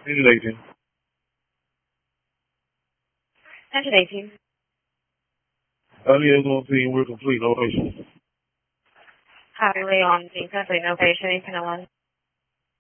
Engine 18. Engine 18. Liaison team, we're complete. No patient. Copy, Leon. Complete. No patient. 1801.